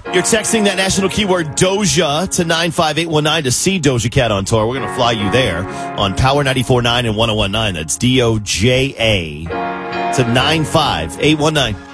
You're texting that national keyword Doja to 95819 to see Doja Cat on tour. We're going to fly you there on Power 94.9 and 101.9. That's DOJA to 95819.